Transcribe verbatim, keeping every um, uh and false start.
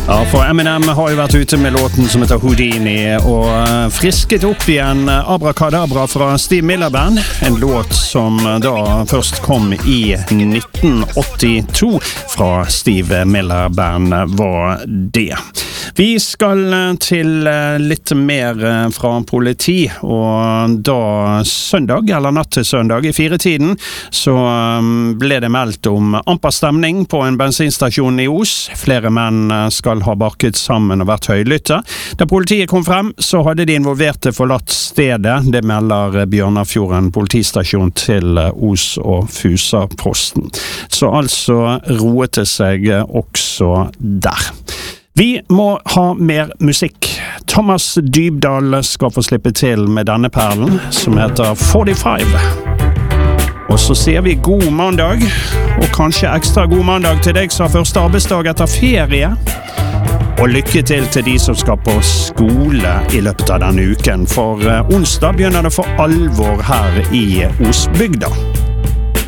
Ja, for Eminem har jo vært ute med låten som heter Houdini, og frisket opp igjen Abracadabra fra Steve Miller Band, en låt som da først kom i nitten åttito fra Steve Miller Band var det. Vi skal til litt mer fra politi, og da søndag, eller natt til søndag i firetiden, så ble det meldt om amper stemning på en bensinstasjon i Os. Flere menn skal ha bakket sammen og vært høylytte. Da politiet kom frem, så hadde de involverte forlatt stedet. Det melder Bjørnafjorden politistasjon til Os og Fusa-posten. Så altså roet det seg også der. Vi må ha mer musikk. Thomas Dybdahl skal få slippe til med denne perlen, som heter førtifem. Og så sier vi god mandag, og kanskje ekstra god mandag til deg som har første arbeidsdag etter ferie. Og lykke til til de som skal på skole i løpet av denne uken, for onsdag begynner det for alvor her i Osbygda.